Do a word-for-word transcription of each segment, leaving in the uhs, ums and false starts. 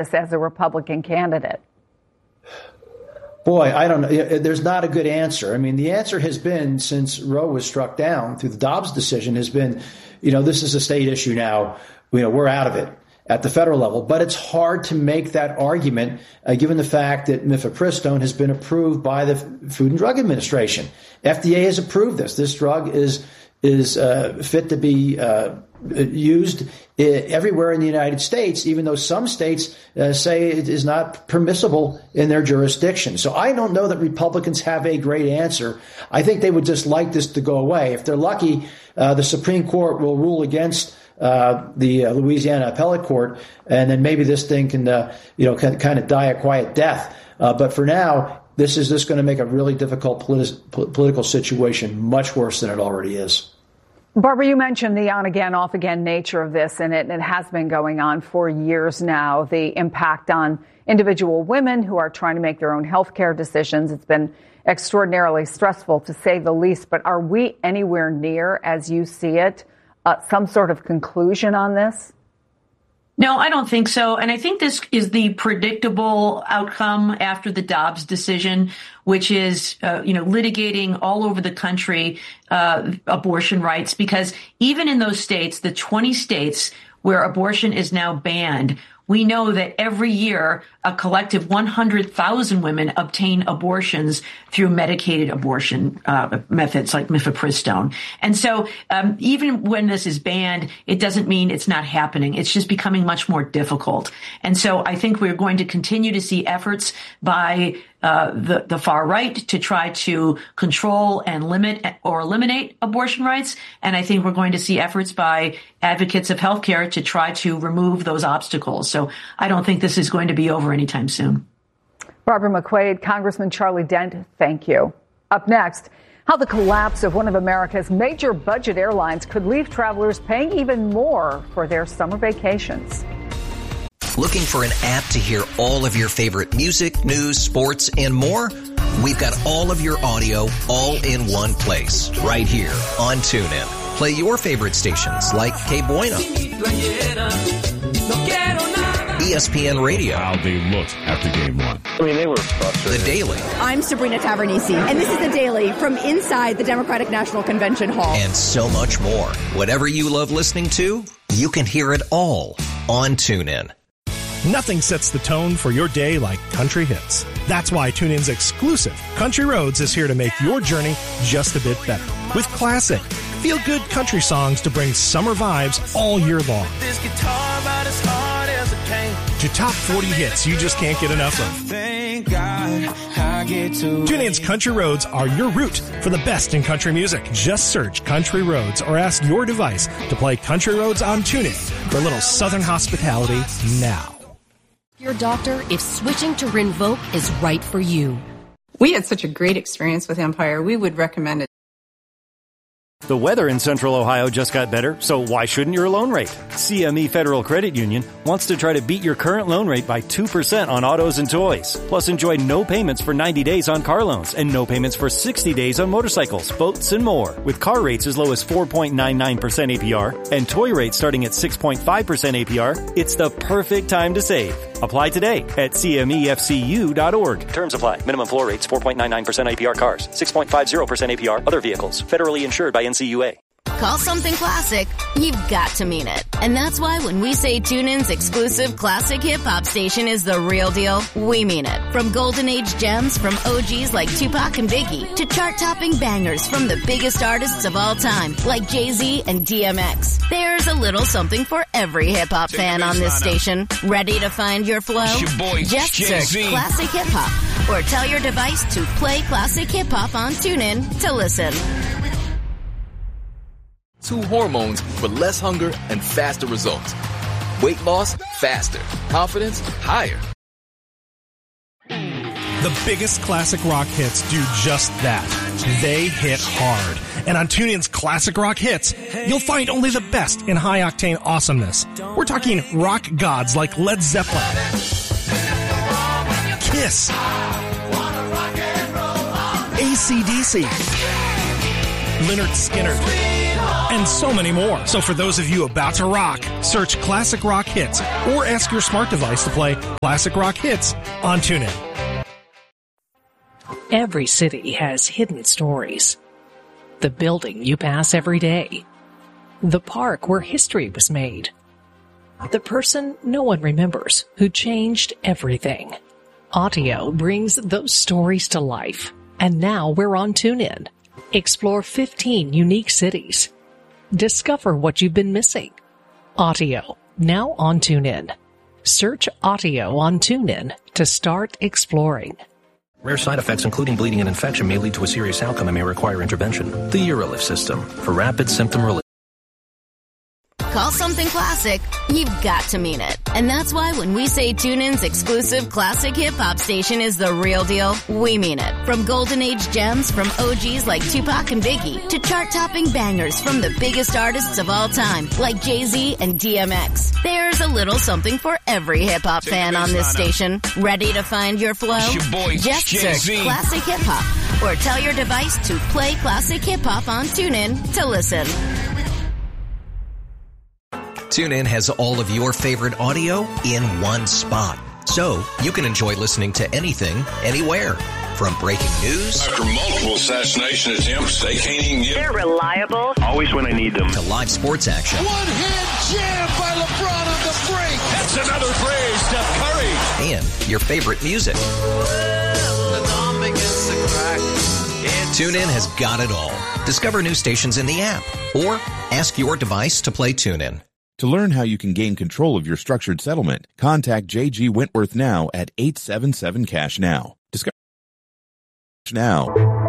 as a Republican candidate? Boy, I don't know. There's not a good answer. I mean, the answer has been, since Roe was struck down through the Dobbs decision, has been, you know, this is a state issue now. You know, we're out of it at the federal level. But it's hard to make that argument, uh, given the fact that mifepristone has been approved by the Food and Drug Administration. F D A has approved this. This drug is is uh, fit to be uh, used everywhere in the United States, even though some states uh, say it is not permissible in their jurisdiction. So I don't know that Republicans have a great answer. I think they would just like this to go away. If they're lucky, uh, the Supreme Court will rule against uh, the uh, Louisiana Appellate Court, and then maybe this thing can, uh, you know, can, kind of die a quiet death. Uh, but for now, this is just going to make a really difficult politi- political situation much worse than it already is. Barbara, you mentioned the on-again, off-again nature of this, and it, it has been going on for years now. The impact on individual women who are trying to make their own health care decisions. It's been extraordinarily stressful, to say the least. But are we anywhere near, as you see it, uh, some sort of conclusion on this? No, I don't think so. And I think this is the predictable outcome after the Dobbs decision, which is, uh, you know, litigating all over the country uh, abortion rights, because even in those states, the twenty states where abortion is now banned, we know that every year a collective one hundred thousand women obtain abortions through medicated abortion uh, methods like mifepristone. And so um, even when this is banned, it doesn't mean it's not happening. It's just becoming much more difficult. And so I think we're going to continue to see efforts by uh, the, the far right to try to control and limit or eliminate abortion rights. And I think we're going to see efforts by advocates of healthcare to try to remove those obstacles. So I don't think this is going to be over anytime soon. Barbara McQuade, Congressman Charlie Dent, thank you. Up next, how the collapse of one of America's major budget airlines could leave travelers paying even more for their summer vacations. Looking for an app to hear all of your favorite music, news, sports, and more? We've got all of your audio all in one place, right here on TuneIn. Play your favorite stations like K Bueno, E S P N Radio. How they looked after game one. I mean, they were frustrated. The Daily. I'm Sabrina Tavernisi, and this is The Daily from inside the Democratic National Convention Hall. And so much more. Whatever you love listening to, you can hear it all on TuneIn. Nothing sets the tone for your day like country hits. That's why TuneIn's exclusive Country Roads is here to make your journey just a bit better. With classic, feel-good country songs to bring summer vibes all year long. This guitar about as hard as it came. To top forty hits you just can't get enough of. Thank God I get to TuneIn's Country Roads are your route for the best in country music. Just search Country Roads or ask your device to play Country Roads on TuneIn for a little Southern hospitality now. Your doctor if switching to Rinvoq is right for you. We had such a great experience with Empire. We would recommend it. The weather in Central Ohio just got better, so why shouldn't your loan rate? C M E Federal Credit Union wants to try to beat your current loan rate by two percent on autos and toys. Plus, enjoy no payments for ninety days on car loans and no payments for sixty days on motorcycles, boats, and more. With car rates as low as four point nine nine percent A P R and toy rates starting at six point five percent A P R, it's the perfect time to save. Apply today at C M E F C U dot org. Terms apply. Minimum floor rates four point nine nine percent A P R cars, six point five zero percent A P R other vehicles. Federally insured by N C U A. Call something classic, you've got to mean it. And that's why when we say TuneIn's exclusive classic hip-hop station is the real deal, we mean it. From golden age gems from O Gs like Tupac and Biggie to chart-topping bangers from the biggest artists of all time like Jay-Z and D M X. There's a little something for every hip-hop fan on this station. Ready to find your flow? Your boy, Just Jay-Z. search classic hip-hop or tell your device to play classic hip-hop on TuneIn to listen. Two hormones for less hunger and faster results. Weight loss, faster. Confidence, higher. The biggest classic rock hits do just that. They hit hard. And on TuneIn's Classic Rock Hits, you'll find only the best in high-octane awesomeness. We're talking rock gods like Led Zeppelin, Kiss, A C D C, Lynyrd Skynyrd, and so many more. So for those of you about to rock, search Classic Rock Hits or ask your smart device to play Classic Rock Hits on TuneIn. Every city has hidden stories. The building you pass every day. The park where history was made. The person no one remembers who changed everything. Audio brings those stories to life. And now we're on TuneIn. Explore fifteen unique cities. Discover what you've been missing. Audio, now on TuneIn. Search Audio on TuneIn to start exploring. Rare side effects, including bleeding and infection, may lead to a serious outcome and may require intervention. The Urolift system for rapid symptom relief. Call something classic, you've got to mean it. And that's why when we say TuneIn's exclusive classic hip-hop station is the real deal, we mean it. From golden age gems from O Gs like Tupac and Biggie to chart-topping bangers from the biggest artists of all time like Jay-Z and D M X. There's a little something for every hip-hop fan on this station. Ready to find your flow? Your boy, Just Jay-Z. search Classic Hip-Hop or tell your device to play Classic Hip-Hop on TuneIn to listen. TuneIn has all of your favorite audio in one spot. So you can enjoy listening to anything, anywhere. From breaking news. After multiple assassination attempts, they can't even get... They're reliable. Always when I need them. To live sports action. One-hand jam by LeBron on the break. That's another play, Steph Curry. And your favorite music. TuneIn has got it all. Discover new stations in the app. Or ask your device to play TuneIn. To learn how you can gain control of your structured settlement, contact J G Wentworth now at eight seven seven cash now. Discover now.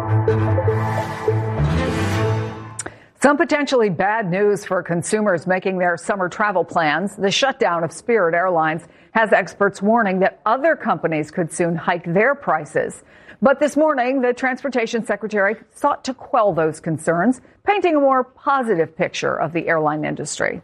Some potentially bad news for consumers making their summer travel plans. The shutdown of Spirit Airlines has experts warning that other companies could soon hike their prices. But this morning, the Transportation Secretary sought to quell those concerns, painting a more positive picture of the airline industry.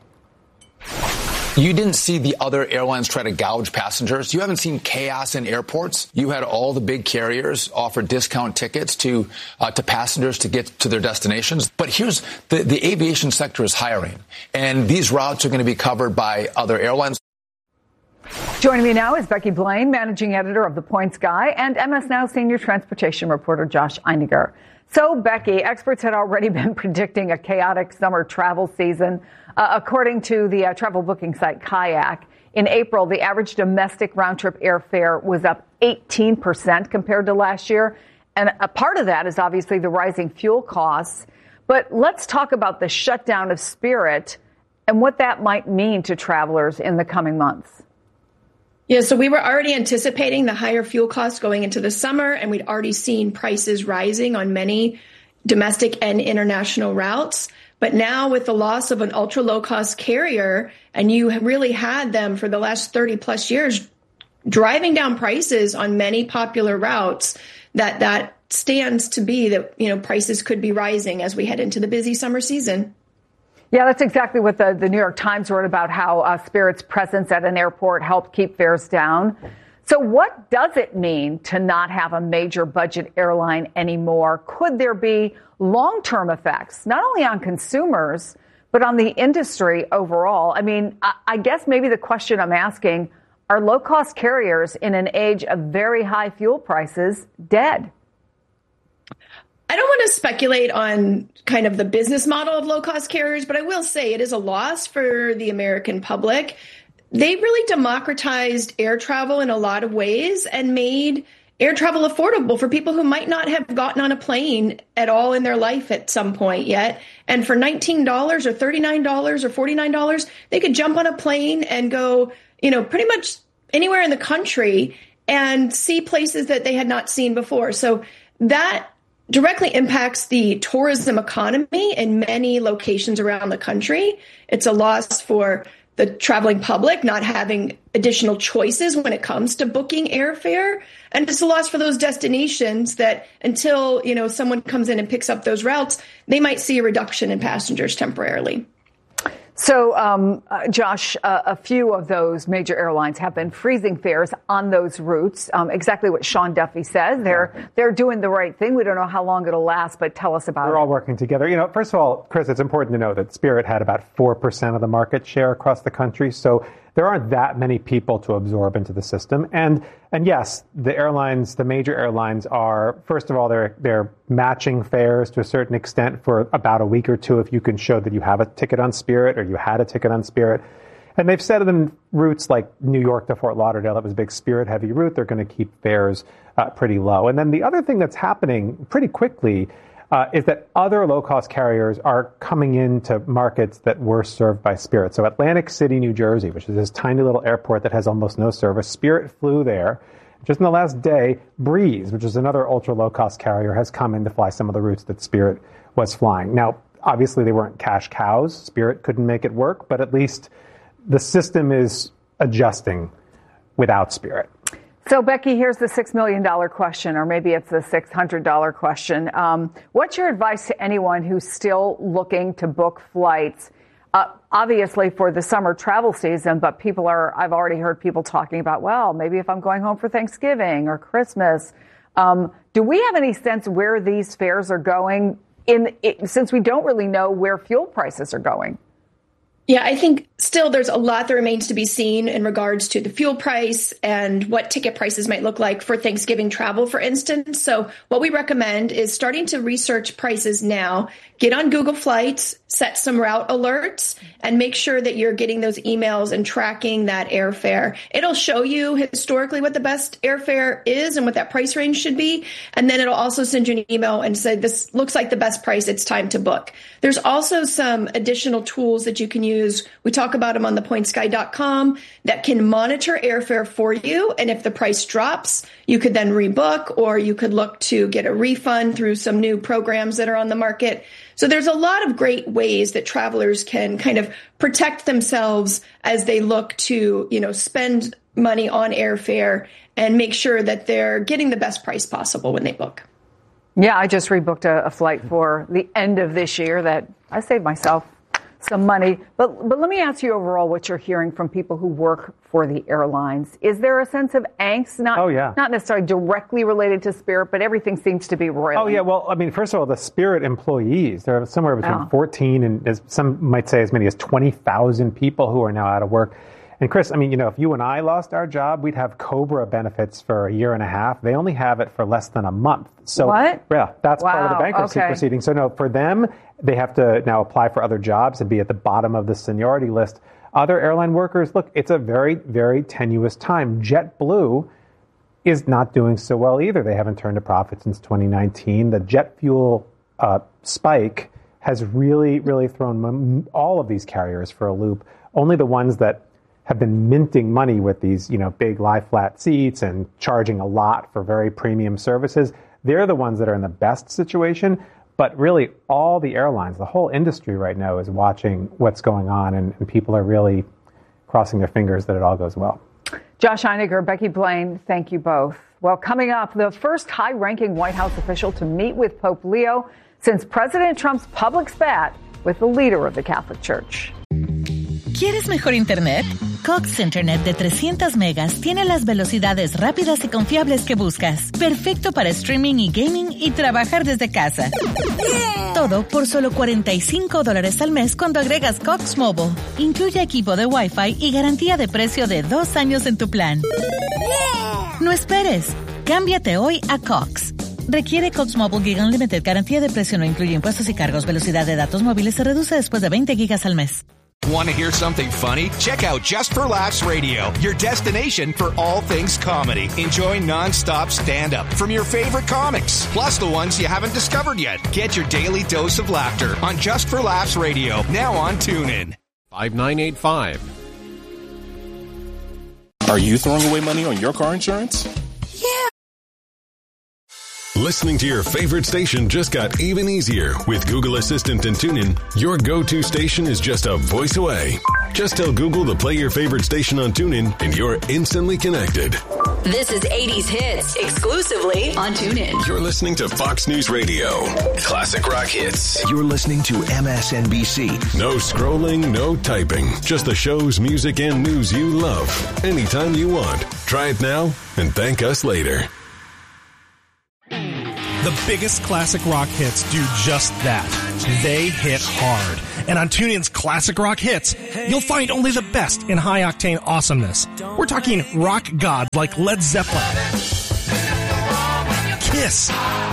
You didn't see the other airlines try to gouge passengers. You haven't seen chaos in airports. You had all the big carriers offer discount tickets to uh, to passengers to get to their destinations. But here's the, the aviation sector is hiring, and these routes are going to be covered by other airlines. Joining me now is Becky Blaine, managing editor of The Points Guy, and M S Now senior transportation reporter Josh Einiger. So, Becky, experts had already been predicting a chaotic summer travel season. Uh, according to the uh, travel booking site Kayak, in April, the average domestic round-trip airfare was up eighteen percent compared to last year. And a part of that is obviously the rising fuel costs. But let's talk about the shutdown of Spirit and what that might mean to travelers in the coming months. Yeah, so we were already anticipating the higher fuel costs going into the summer, and we'd already seen prices rising on many domestic and international routes. But now with the loss of an ultra low cost carrier, and you really had them for the last thirty plus years driving down prices on many popular routes, that that stands to be that, you know, prices could be rising as we head into the busy summer season. Yeah, that's exactly what the, the New York Times wrote about, how uh, Spirit's presence at an airport helped keep fares down. So what does it mean to not have a major budget airline anymore? Could there be long-term effects, not only on consumers, but on the industry overall? I mean, I, I guess maybe the question I'm asking, are low-cost carriers in an age of very high fuel prices dead? I don't want to speculate on kind of the business model of low-cost carriers, but I will say it is a loss for the American public. They really democratized air travel in a lot of ways and made air travel affordable for people who might not have gotten on a plane at all in their life at some point yet. And for nineteen dollars or thirty-nine dollars or forty-nine dollars, they could jump on a plane and go, you know, pretty much anywhere in the country and see places that they had not seen before. So that directly impacts the tourism economy in many locations around the country. It's a loss for the traveling public not having additional choices when it comes to booking airfare. And it's a loss for those destinations that until, you know, someone comes in and picks up those routes, they might see a reduction in passengers temporarily. So, um, uh, Josh, uh, a few of those major airlines have been freezing fares on those routes. Um, exactly what Sean Duffy says. They're they're doing the right thing. We don't know how long it'll last, but tell us about We're it. We're all working together. You know, first of all, Chris, it's important to know that Spirit had about four percent of the market share across the country. So there aren't that many people to absorb into the system. And and yes, the airlines, the major airlines are, first of all, they're they're matching fares to a certain extent for about a week or two if you can show that you have a ticket on Spirit or you had a ticket on Spirit. And they've said in routes like New York to Fort Lauderdale, that was a big Spirit-heavy route, they're going to keep fares uh, pretty low. And then the other thing that's happening pretty quickly Uh, is that other low-cost carriers are coming into markets that were served by Spirit. So Atlantic City, New Jersey, which is this tiny little airport that has almost no service, Spirit flew there. Just in the last day, Breeze, which is another ultra-low-cost carrier, has come in to fly some of the routes that Spirit was flying. Now, obviously, they weren't cash cows. Spirit couldn't make it work, but at least the system is adjusting without Spirit. So, Becky, here's the six million dollars question, or maybe it's the six hundred dollars question. Um, what's your advice to anyone who's still looking to book flights, uh, obviously for the summer travel season, but people are, I've already heard people talking about, well, maybe if I'm going home for Thanksgiving or Christmas. Um, do we have any sense where these fares are going in, it, since we don't really know where fuel prices are going? Yeah, I think still there's a lot that remains to be seen in regards to the fuel price and what ticket prices might look like for Thanksgiving travel, for instance. So what we recommend is starting to research prices now. Get on Google Flights, set some route alerts, and make sure that you're getting those emails and tracking that airfare. It'll show you historically what the best airfare is and what that price range should be. And then it'll also send you an email and say, this looks like the best price. It's time to book. There's also some additional tools that you can use. We talk about them on the points guy dot com that can monitor airfare for you. And if the price drops, you could then rebook, or you could look to get a refund through some new programs that are on the market. So there's a lot of great ways that travelers can kind of protect themselves as they look to, you know, spend money on airfare and make sure that they're getting the best price possible when they book. Yeah, I just rebooked a, a flight for the end of this year that I saved myself some money. But but let me ask you overall what you're hearing from people who work for the airlines. Is there a sense of angst? Not, oh, yeah. Not necessarily directly related to Spirit, but everything seems to be roiling. Oh, yeah. Well, I mean, first of all, the Spirit employees, there are somewhere between oh. fourteen and as some might say as many as twenty thousand people who are now out of work. And Chris, I mean, you know, if you and I lost our job, we'd have COBRA benefits for a year and a half. They only have it for less than a month. So, what? Yeah, that's wow. part of the bankruptcy okay. proceeding. So, no, for them, they have to now apply for other jobs and be at the bottom of the seniority list. Other airline workers, look, it's a very, very tenuous time. JetBlue is not doing so well either. They haven't turned a profit since twenty nineteen. The jet fuel uh, spike has really, really thrown m- all of these carriers for a loop. Only the ones that have been minting money with these, you know, big lie flat seats and charging a lot for very premium services, they're the ones that are in the best situation. But really, all the airlines, the whole industry right now is watching what's going on, and, and people are really crossing their fingers that it all goes well. Josh Einiger, Becky Blaine, thank you both. Well, coming up, the first high-ranking White House official to meet with Pope Leo since President Trump's public spat with the leader of the Catholic Church. ¿Quieres mejor internet? Cox Internet de trescientos megas tiene las velocidades rápidas y confiables que buscas. Perfecto para streaming y gaming y trabajar desde casa. Yeah. Todo por solo cuarenta y cinco dólares al mes cuando agregas Cox Mobile. Incluye equipo de Wi-Fi y garantía de precio de dos años en tu plan. Yeah. No esperes. Cámbiate hoy a Cox. Requiere Cox Mobile Gig Unlimited. Garantía de precio no incluye impuestos y cargos. Velocidad de datos móviles se reduce después de veinte gigas al mes. Want to hear something funny? Check out Just for Laughs Radio, your destination for all things comedy. Enjoy non-stop stand-up from your favorite comics, plus the ones you haven't discovered yet. Get your daily dose of laughter on Just for Laughs Radio, now on TuneIn. five nine eight five. Are you throwing away money on your car insurance? Yeah. Listening to your favorite station just got even easier. With Google Assistant and TuneIn, your go-to station is just a voice away. Just tell Google to play your favorite station on TuneIn, and you're instantly connected. This is eighties Hits, exclusively on TuneIn. You're listening to Fox News Radio. Classic rock hits. You're listening to M S N B C. No scrolling, no typing. Just the shows, music, and news you love. Anytime you want. Try it now and thank us later. The biggest classic rock hits do just that. They hit hard. And on TuneIn's Classic Rock Hits, you'll find only the best in high-octane awesomeness. We're talking rock gods like Led Zeppelin, Kiss,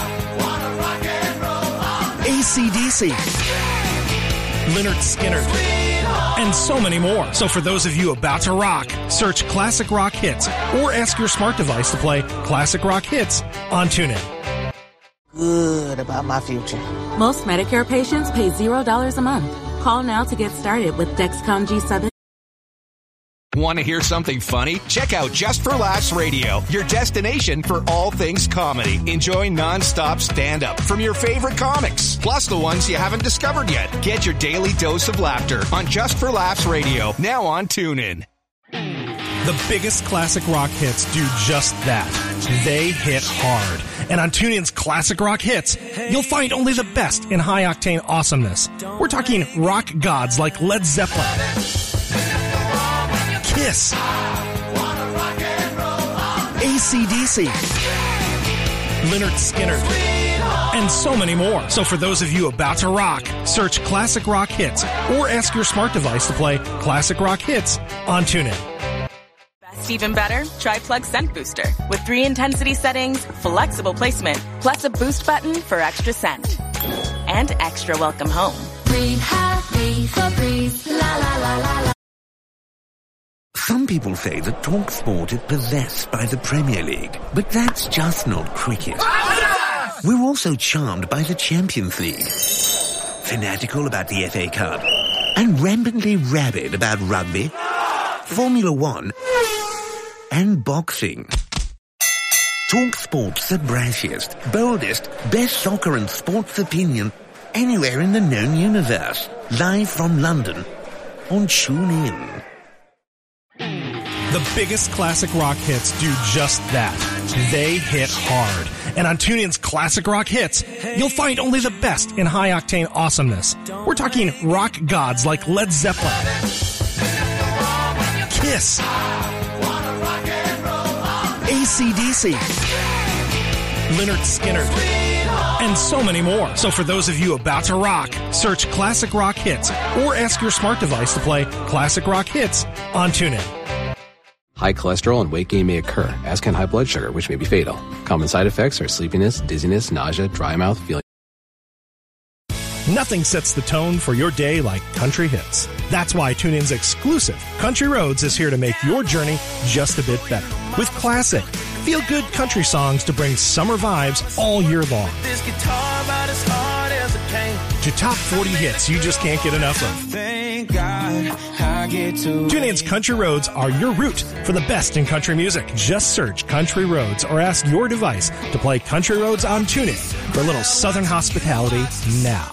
A C D C, Lynyrd Skynyrd, and so many more. So for those of you about to rock, search Classic Rock Hits or ask your smart device to play Classic Rock Hits on TuneIn. Good about my future. Most Medicare patients pay zero dollars a month. Call now to get started with Dexcom G seven. Want to hear something funny? Check out Just for Laughs Radio, your destination for all things comedy. Enjoy nonstop stand-up from your favorite comics, plus the ones you haven't discovered yet. Get your daily dose of laughter on Just for Laughs Radio, now on TuneIn. The biggest classic rock hits do just that. They hit hard. And on TuneIn's Classic Rock Hits, you'll find only the best in high-octane awesomeness. We're talking rock gods like Led Zeppelin, Kiss, A C D C, Lynyrd Skynyrd, and so many more. So for those of you about to rock, search Classic Rock Hits or ask your smart device to play Classic Rock Hits on TuneIn. Even better? Try Plug Scent Booster. With three intensity settings, flexible placement, plus a boost button for extra scent. And extra welcome home. Breathe happy for breeze. La la la la la. Some people say that TalkSport is possessed by the Premier League, but that's just not cricket. We're also charmed by the Champions League, fanatical about the F A Cup, and rampantly rabid about rugby, Formula One, and boxing. TalkSport's the brashiest, boldest, best soccer and sports opinion anywhere in the known universe. Live from London on TuneIn. The biggest classic rock hits do just that. They hit hard. And on TuneIn's Classic Rock Hits, you'll find only the best in high-octane awesomeness. We're talking rock gods like Led Zeppelin, Kiss, A C D C, Lynyrd Skynyrd, and so many more. So for those of you about to rock, search Classic Rock Hits or ask your smart device to play Classic Rock Hits on TuneIn. High cholesterol and weight gain may occur, as can high blood sugar, which may be fatal. Common side effects are sleepiness, dizziness, nausea, dry mouth, feeling... Nothing sets the tone for your day like country hits. That's why TuneIn's exclusive Country Roads is here to make your journey just a bit better. With classic, feel-good country songs to bring summer vibes all year long. This guitar about as hard as it came. To top forty hits you just can't get enough of. Thank God I get to. TuneIn's Country Roads are your route for the best in country music. Just search Country Roads or ask your device to play Country Roads on TuneIn for a little southern hospitality now.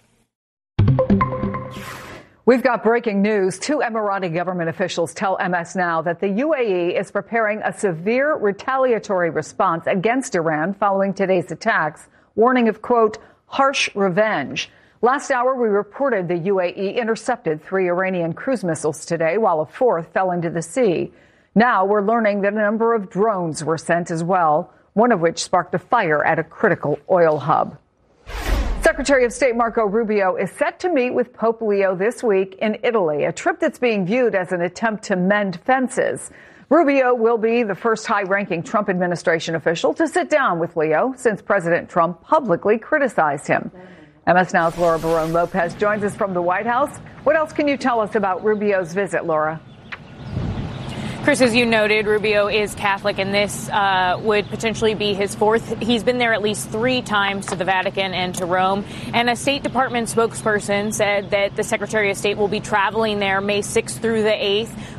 We've got breaking news. Two Emirati government officials tell M S Now that the U A E is preparing a severe retaliatory response against Iran following today's attacks, warning of, quote, harsh revenge. Last hour, we reported the U A E intercepted three Iranian cruise missiles today, while a fourth fell into the sea. Now we're learning that a number of drones were sent as well, one of which sparked a fire at a critical oil hub. Secretary of State Marco Rubio is set to meet with Pope Leo this week in Italy, a trip that's being viewed as an attempt to mend fences. Rubio will be the first high-ranking Trump administration official to sit down with Leo since President Trump publicly criticized him. M S Now's Laura Barone Lopez joins us from the White House. What else can you tell us about Rubio's visit, Laura? Chris, as you noted, Rubio is Catholic, and this uh, would potentially be his fourth. He's been there at least three times to the Vatican and to Rome. And a State Department spokesperson said that the Secretary of State will be traveling there May sixth through the eighth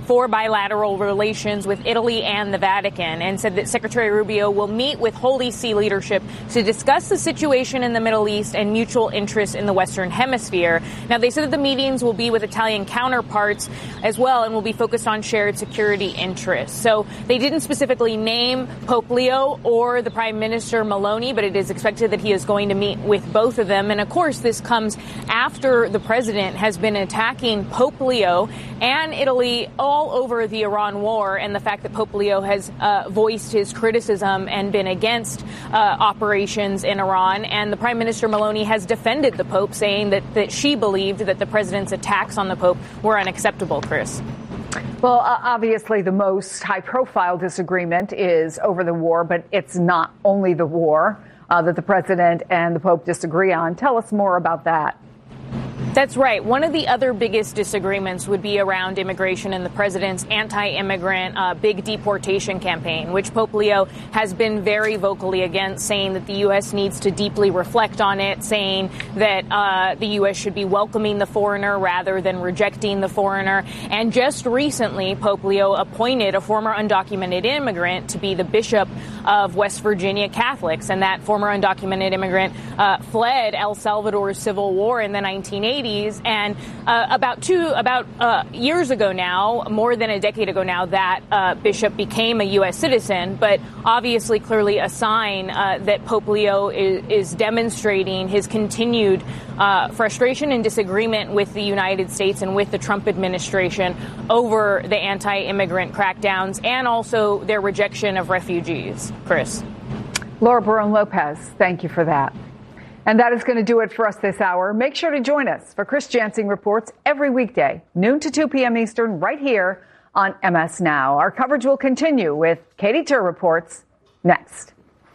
for bilateral relations with Italy and the Vatican, and said that Secretary Rubio will meet with Holy See leadership to discuss the situation in the Middle East and mutual interests in the Western Hemisphere. Now, they said that the meetings will be with Italian counterparts as well and will be focused on shared security interests. So they didn't specifically name Pope Leo or the Prime Minister Meloni, but it is expected that he is going to meet with both of them. And of course, this comes after the president has been attacking Pope Leo and Italy all over the Iran war, and the fact that Pope Leo has uh, voiced his criticism and been against uh, operations in Iran. And the Prime Minister Meloni has defended the Pope, saying that, that she believed that the president's attacks on the Pope were unacceptable, Chris. Well, uh, obviously the most high-profile disagreement is over the war, but it's not only the war uh, that the president and the Pope disagree on. Tell us more about that. That's right. One of the other biggest disagreements would be around immigration and the president's anti-immigrant uh, big deportation campaign, which Pope Leo has been very vocally against, saying that the U S needs to deeply reflect on it, saying that uh, the U S should be welcoming the foreigner rather than rejecting the foreigner. And just recently, Pope Leo appointed a former undocumented immigrant to be the bishop of West Virginia Catholics. And that former undocumented immigrant uh, fled El Salvador's civil war in the nineteen eighties. And uh, about two, about uh, years ago now, more than a decade ago now, that uh, bishop became a U S citizen, but obviously clearly a sign uh, that Pope Leo is, is demonstrating his continued uh, frustration and disagreement with the United States and with the Trump administration over the anti-immigrant crackdowns and also their rejection of refugees. Chris. Laura Barone Lopez, thank you for that. And that is going to do it for us this hour. Make sure to join us for Chris Jansing Reports every weekday, noon to two p.m. Eastern, right here on M S Now. Our coverage will continue with Katie Tur Reports next.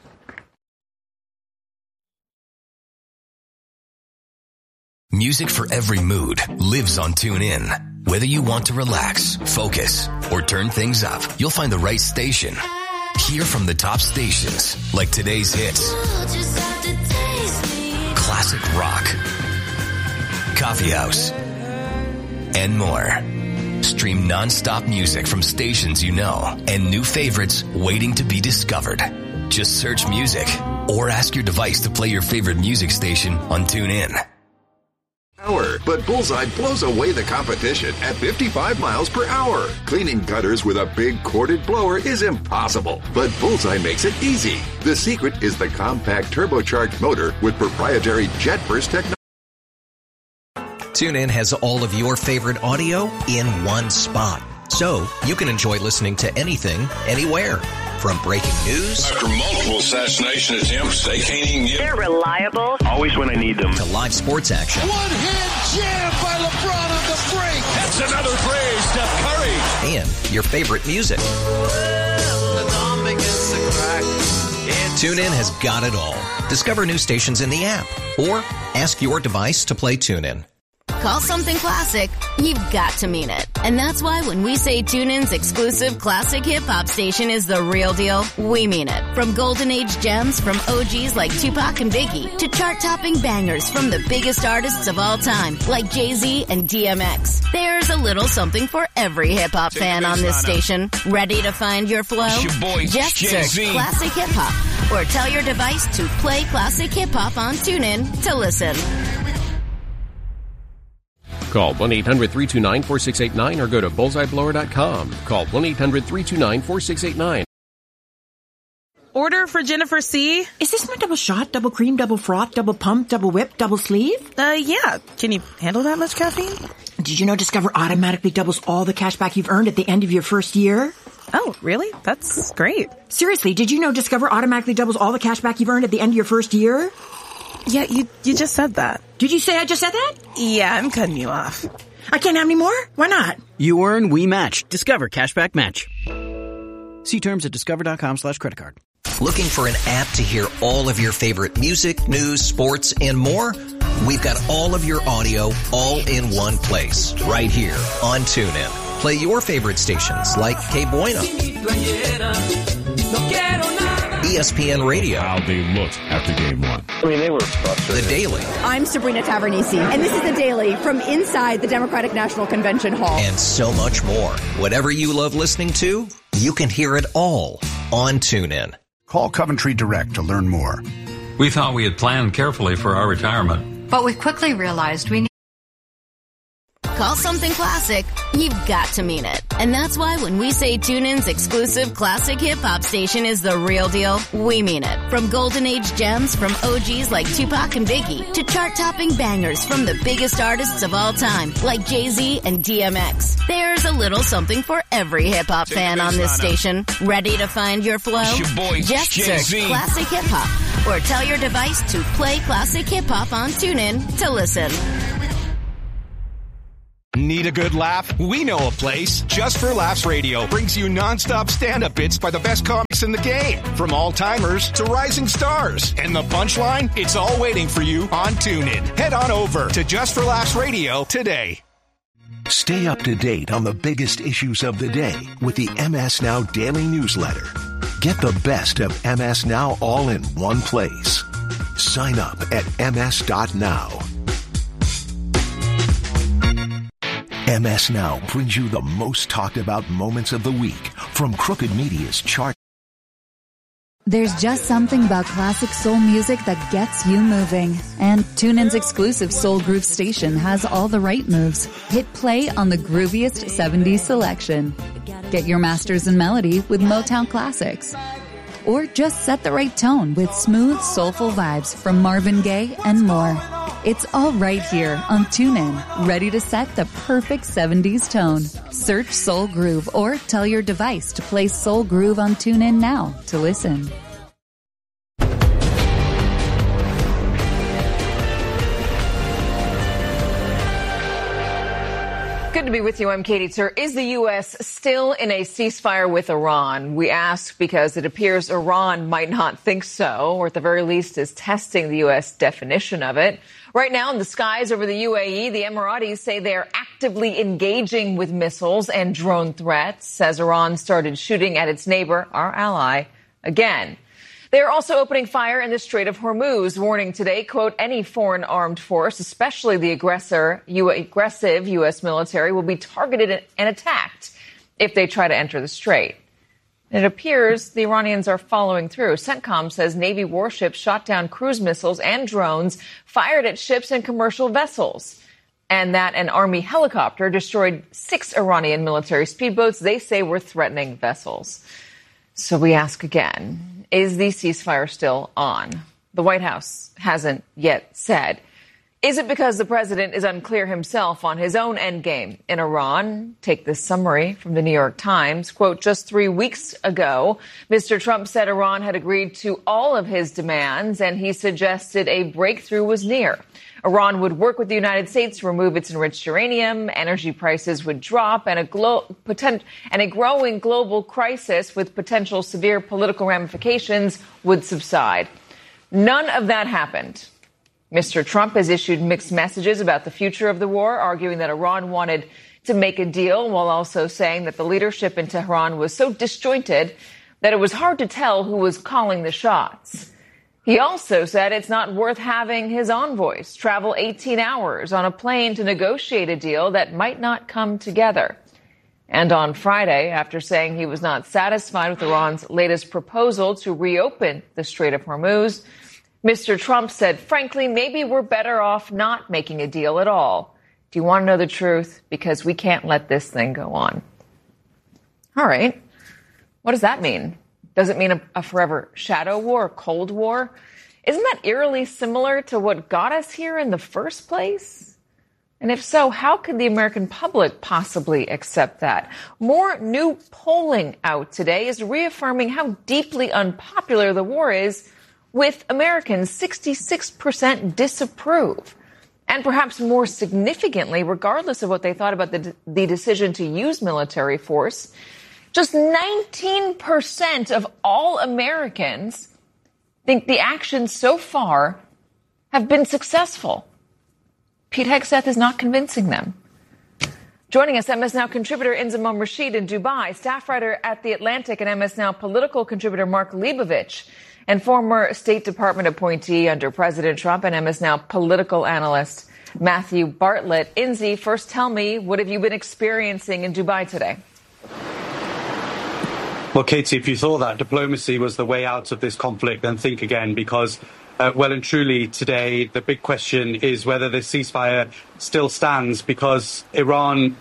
Music for every mood lives on TuneIn. Whether you want to relax, focus, or turn things up, you'll find the right station. Hear from the top stations, like today's hits. Classic rock, coffee house, and more. Stream non-stop music from stations you know and new favorites waiting to be discovered. Just search music or ask your device to play your favorite music station on TuneIn. Hour, but Bullseye blows away the competition at fifty-five miles per hour. Cleaning gutters with a big corded blower is impossible, but Bullseye makes it easy. The secret is the compact turbocharged motor with proprietary jet burst technology. TuneIn has all of your favorite audio in one spot, so you can enjoy listening to anything, anywhere. From breaking news after multiple assassination attempts, they can't even get. They're reliable. Always when I need them. To live sports action. One hand jam by LeBron on the break. That's another three, Steph Curry. And your favorite music. TuneIn has got it all. Discover new stations in the app or ask your device to play TuneIn. Call something classic, you've got to mean it. And that's why when we say TuneIn's exclusive classic hip-hop station is the real deal, we mean it. From golden age gems from O Gs like Tupac and Biggie to chart-topping bangers from the biggest artists of all time like Jay-Z and D M X. There's a little something for every hip-hop fan on this station. Ready to find your flow? Your boy, Just Jay-Z. search Classic Hip-Hop or tell your device to play Classic Hip-Hop on TuneIn to listen. Call one eight hundred three two nine four six eight nine or go to bullseye blower dot com. Call one eight hundred three two nine four six eight nine. Order for Jennifer C. Is this my double shot, double cream, double froth, double pump, double whip, double sleeve? Uh, yeah. Can you handle that much caffeine? Did you know Discover automatically doubles all the cash back you've earned at the end of your first year? Oh, really? That's great. Seriously, did you know Discover automatically doubles all the cash back you've earned at the end of your first year? Yeah, you you just said that. Did you say I just said that? Yeah, I'm cutting you off. I can't have any more? Why not? You earn, we match. Discover Cashback Match. See terms at discover.com slash credit card. Looking for an app to hear all of your favorite music, news, sports, and more? We've got all of your audio all in one place, right here on TuneIn. Play your favorite stations like Que Buena, E S P N Radio. How they looked after game one. I mean, they were frustrated. The Daily. I'm Sabrina Tavernisi, and this is The Daily from inside the Democratic National Convention Hall. And so much more. Whatever you love listening to, you can hear it all on TuneIn. Call Coventry Direct to learn more. We thought we had planned carefully for our retirement, but we quickly realized we need. Call something classic, you've got to mean it. And that's why when we say TuneIn's exclusive classic hip-hop station is the real deal, we mean it. From golden age gems from O Gs like Tupac and Biggie to chart-topping bangers from the biggest artists of all time like Jay-Z and D M X. There's a little something for every hip-hop fan on this station. Ready to find your flow? It's your boy, Just Jay-Z. search Classic Hip-Hop or tell your device to play Classic Hip-Hop on TuneIn to listen. Need a good laugh? We know a place. Just for Laughs Radio brings you nonstop stand-up bits by the best comics in the game. From all-timers to rising stars. And the punchline? It's all waiting for you on TuneIn. Head on over to Just for Laughs Radio today. Stay up to date on the biggest issues of the day with the M S Now Daily Newsletter. Get the best of M S Now all in one place. Sign up at m s dot now. M S Now brings you the most talked about moments of the week from Crooked Media's chart. There's just something about classic soul music that gets you moving. And TuneIn's exclusive Soul Groove station has all the right moves. Hit play on the grooviest seventies selection. Get your masters in melody with Motown classics. Or just set the right tone with smooth, soulful vibes from Marvin Gaye and more. It's all right here on TuneIn, ready to set the perfect seventies tone. Search Soul Groove or tell your device to play Soul Groove on TuneIn now to listen. Good to be with you. I'm Katie Tur. Is the U S still in a ceasefire with Iran? We ask because it appears Iran might not think so, or at the very least is testing the U S definition of it. Right now in the skies over the U A E, the Emiratis say they are actively engaging with missiles and drone threats as Iran started shooting at its neighbor, our ally, again. They are also opening fire in the Strait of Hormuz, warning today, quote, any foreign armed force, especially the aggressor, U- aggressive U S military, will be targeted and attacked if they try to enter the strait. It appears the Iranians are following through. CENTCOM says Navy warships shot down cruise missiles and drones fired at ships and commercial vessels, and that an Army helicopter destroyed six Iranian military speedboats they say were threatening vessels. So we ask again, is the ceasefire still on? The White House hasn't yet said. Is it because the president is unclear himself on his own endgame in Iran? Take this summary from the New York Times. Quote, just three weeks ago, Mister Trump said Iran had agreed to all of his demands, and he suggested a breakthrough was near. Iran would work with the United States to remove its enriched uranium, energy prices would drop, and a, glo- potent- and a growing global crisis with potential severe political ramifications would subside. None of that happened. Mister Trump has issued mixed messages about the future of the war, arguing that Iran wanted to make a deal, while also saying that the leadership in Tehran was so disjointed that it was hard to tell who was calling the shots. He also said it's not worth having his envoys travel eighteen hours on a plane to negotiate a deal that might not come together. And on Friday, after saying he was not satisfied with Iran's latest proposal to reopen the Strait of Hormuz, Mister Trump said, frankly, maybe we're better off not making a deal at all. Do you want to know the truth? Because we can't let this thing go on. All right. What does that mean? Does it mean a, a forever shadow war, a Cold War? Isn't that eerily similar to what got us here in the first place? And if so, how could the American public possibly accept that? More new polling out today is reaffirming how deeply unpopular the war is, with Americans sixty-six percent disapprove. And perhaps more significantly, regardless of what they thought about the, the decision to use military force, just nineteen percent of all Americans think the actions so far have been successful. Pete Hegseth is not convincing them. Joining us, M S Now contributor Inzamam Rashid in Dubai, staff writer at The Atlantic, and M S Now political contributor Mark Leibovich, and former State Department appointee under President Trump and M S Now political analyst Matthew Bartlett. Inzi, first tell me, what have you been experiencing in Dubai today? Well, Katie, if you thought that diplomacy was the way out of this conflict, then think again, because Uh, well and truly today, the big question is whether the ceasefire still stands, because Iran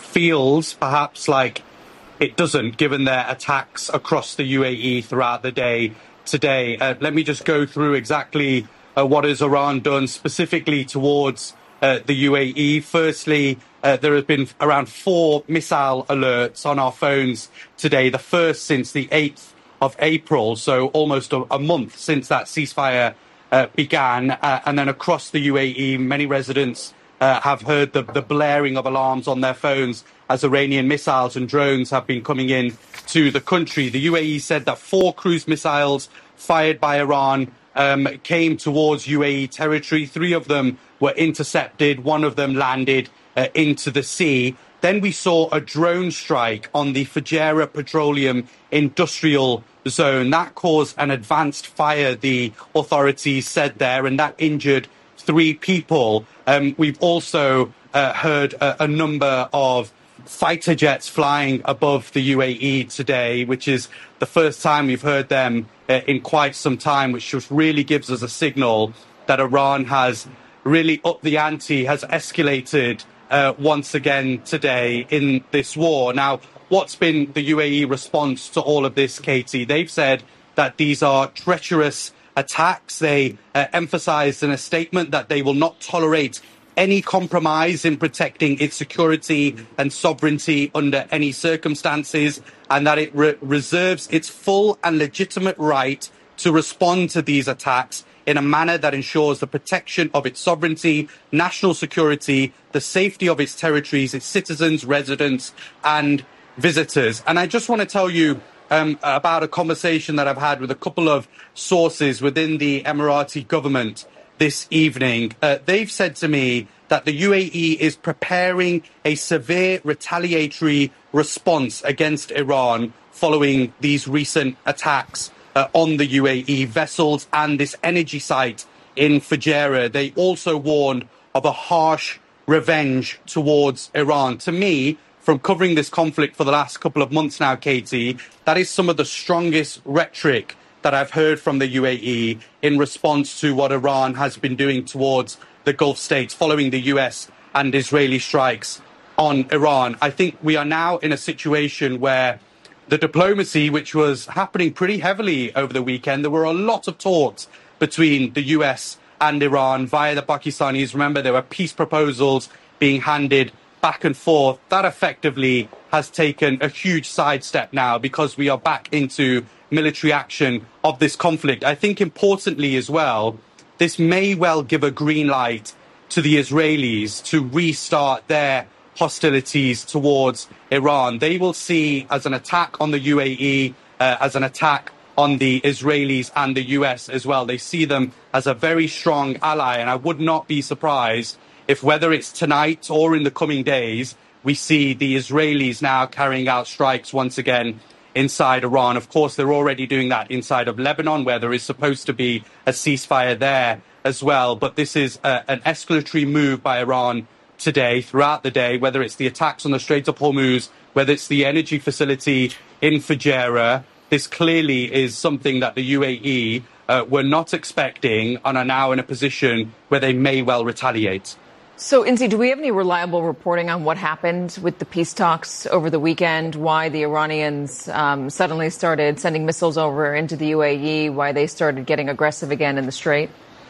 feels perhaps like it doesn't, given their attacks across the U A E throughout the day today. Uh, let me just go through exactly uh, what has Iran done specifically towards uh, the U A E. Firstly, uh, there have been around four missile alerts on our phones today, the first since the eighth of April, so almost a, a month since that ceasefire uh, began. Uh, and then across the U A E, many residents uh, have heard the, the blaring of alarms on their phones as Iranian missiles and drones have been coming in to the country. The U A E said that four cruise missiles fired by Iran um, came towards U A E territory. Three of them were intercepted. One of them landed uh, into the sea. Then we saw a drone strike on the Fujairah Petroleum Industrial Zone. That caused an advanced fire, the authorities said there, and that injured three people. Um, we've also uh, heard a, a number of fighter jets flying above the U A E today, which is the first time we've heard them uh, in quite some time, which just really gives us a signal that Iran has really upped the ante, has escalated Uh, once again today in this war. Now, what's been the U A E response to all of this, Katie? They've said that these are treacherous attacks. They uh, emphasized in a statement that they will not tolerate any compromise in protecting its security and sovereignty under any circumstances, and that it re- reserves its full and legitimate right to respond to these attacks in a manner that ensures the protection of its sovereignty, national security, the safety of its territories, its citizens, residents, and visitors. And I just want to tell you um, about a conversation that I've had with a couple of sources within the Emirati government this evening. Uh, they've said to me that the U A E is preparing a severe retaliatory response against Iran following these recent attacks Uh, on the U A E vessels and this energy site in Fujairah. They also warned of a harsh revenge towards Iran. To me, from covering this conflict for the last couple of months now, Katie, that is some of the strongest rhetoric that I've heard from the U A E in response to what Iran has been doing towards the Gulf states following the U S and Israeli strikes on Iran. I think we are now in a situation where the diplomacy, which was happening pretty heavily over the weekend, there were a lot of talks between the U S and Iran via the Pakistanis. Remember, there were peace proposals being handed back and forth. That effectively has taken a huge sidestep now because we are back into military action of this conflict. I think importantly as well, this may well give a green light to the Israelis to restart their hostilities towards Iran. They will see as an attack on the U A E, uh, as an attack on the Israelis and the U S as well. They see them as a very strong ally, and I would not be surprised if, whether it's tonight or in the coming days, we see the Israelis now carrying out strikes once again inside Iran. Of course, they're already doing that inside of Lebanon, where there is supposed to be a ceasefire there as well. But this is a, an escalatory move by Iran today, throughout the day, whether it's the attacks on the Strait of Hormuz, whether it's the energy facility in Fujairah. This clearly is something that the U A E uh, were not expecting and are now in a position where they may well retaliate. So, Inzi, do we have any reliable reporting on what happened with the peace talks over the weekend, why the Iranians um, suddenly started sending missiles over into the U A E, why they started getting aggressive again in the Strait?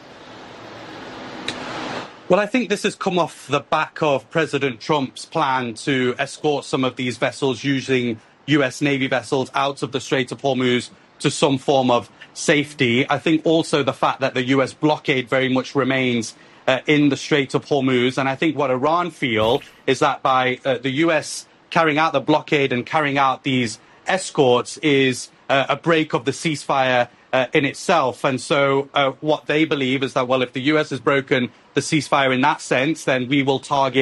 Well, I think this has come off the back of President Trump's plan to escort some of these vessels using U S Navy vessels out of the Strait of Hormuz to some form of safety. I think also the fact that the U S blockade very much remains uh, in the Strait of Hormuz. And I think what Iran feel is that by uh, the U S carrying out the blockade and carrying out these escorts is uh, a break of the ceasefire Uh, in itself. And so uh, what they believe is that, well, if the U S has broken the ceasefire in that sense, then we will target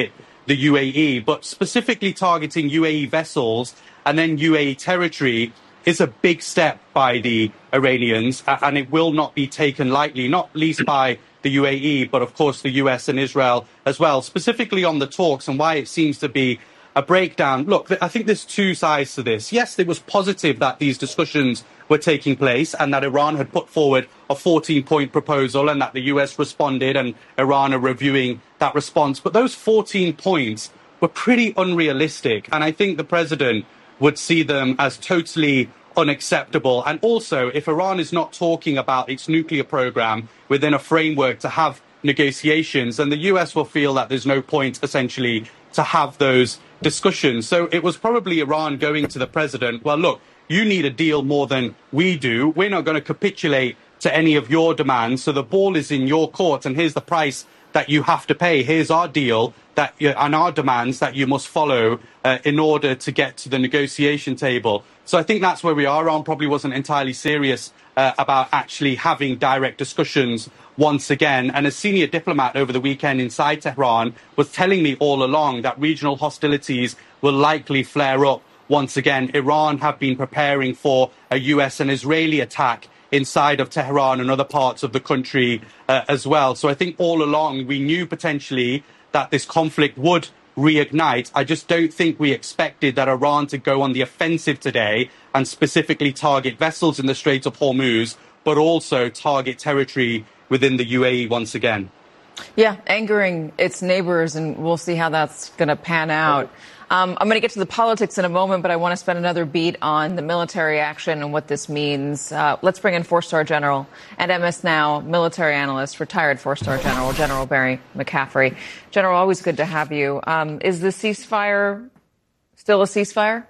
the U A E. But specifically targeting U A E vessels and then U A E territory is a big step by the Iranians, and it will not be taken lightly, not least by the U A E, but of course the U S and Israel as well. Specifically on the talks and why it seems to be a breakdown. Look, I think there's two sides to this. Yes, it was positive that these discussions were taking place and that Iran had put forward a fourteen-point proposal and that the U S responded and Iran are reviewing that response. But those fourteen points were pretty unrealistic, and I think the president would see them as totally unacceptable. And also, if Iran is not talking about its nuclear program within a framework to have negotiations, then the U S will feel that there's no point, essentially, to have those discussions. So it was probably Iran going to the president, well, look, you need a deal more than we do. We're not going to capitulate to any of your demands. So the ball is in your court, and here's the price that you have to pay. Here's our deal that you, and our demands that you must follow uh, in order to get to the negotiation table. So I think that's where we are. Iran probably wasn't entirely serious uh, about actually having direct discussions once again. And a senior diplomat over the weekend inside Tehran was telling me all along that regional hostilities will likely flare up once again. Iran have been preparing for a U S and Israeli attack inside of Tehran and other parts of the country uh, as well. So I think all along we knew potentially that this conflict would reignite. I just don't think we expected that Iran to go on the offensive today and specifically target vessels in the Strait of Hormuz, but also target territory within the U A E once again. Yeah, angering its neighbors, and we'll see how that's going to pan out. Um, I'm going to get to the politics in a moment, but I want to spend another beat on the military action and what this means. Uh, let's bring in four-star general and M S Now military analyst, retired four-star general, General Barry McCaffrey. General, always good to have you. Um, is the ceasefire still a ceasefire?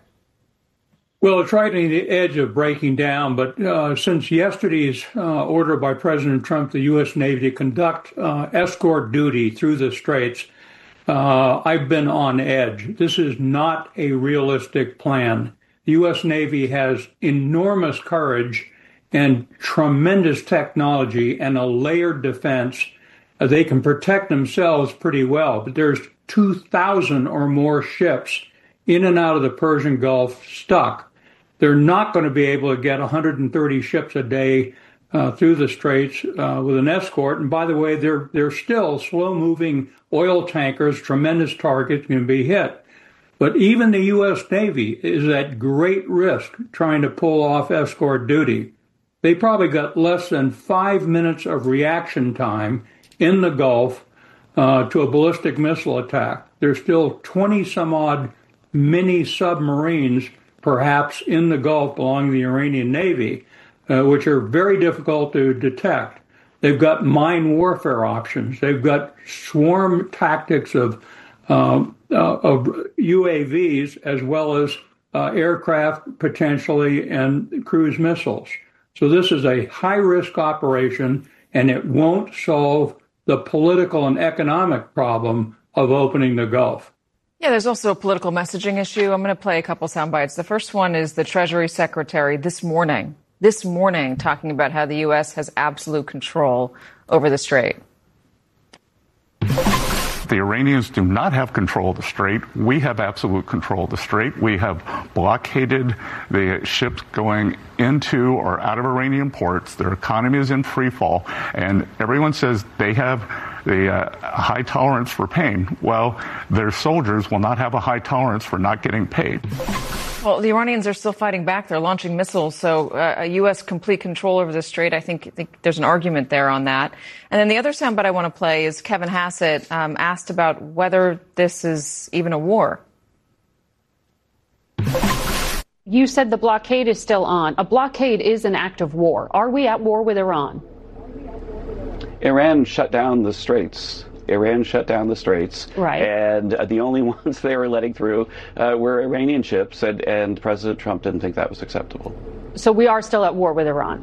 Well, it's right on the edge of breaking down, but uh, since yesterday's uh, order by President Trump, the U S Navy to conduct uh, escort duty through the Straits, uh, I've been on edge. This is not a realistic plan. The U S Navy has enormous courage and tremendous technology and a layered defense. Uh, they can protect themselves pretty well, but there's two thousand or more ships in and out of the Persian Gulf stuck. They're not going to be able to get one hundred thirty ships a day uh, through the Straits uh, with an escort. And by the way, they're they're still slow-moving oil tankers, tremendous targets can be hit. But even the U S Navy is at great risk trying to pull off escort duty. They probably got less than five minutes of reaction time in the Gulf uh, to a ballistic missile attack. There's still twenty-some-odd mini submarines perhaps in the Gulf belonging to the Iranian Navy, uh, which are very difficult to detect. They've got mine warfare options. They've got swarm tactics of uh, uh, of U A Vs as well as uh, aircraft potentially and cruise missiles. So this is a high-risk operation, and it won't solve the political and economic problem of opening the Gulf. Yeah, there's also a political messaging issue. I'm going to play a couple sound bites. The first one is the Treasury Secretary this morning, this morning, talking about how the U S has absolute control over the Strait. The Iranians do not have control of the Strait. We have absolute control of the Strait. We have blockaded the ships going into or out of Iranian ports. Their economy is in free fall, and everyone says they have the uh, high tolerance for pain. Well, their soldiers will not have a high tolerance for not getting paid. Well, the Iranians are still fighting back. They're launching missiles. So uh, a U S complete control over the Strait, I think, think there's an argument there on that. And then the other soundbite I want to play is Kevin Hassett um, asked about whether this is even a war. You said the blockade is still on. A blockade is an act of war. Are we at war with Iran? Iran shut down the Straits. Iran shut down the Straits. Right. And uh, the only ones they were letting through uh, were Iranian ships, and, and President Trump didn't think that was acceptable. So we are still at war with Iran?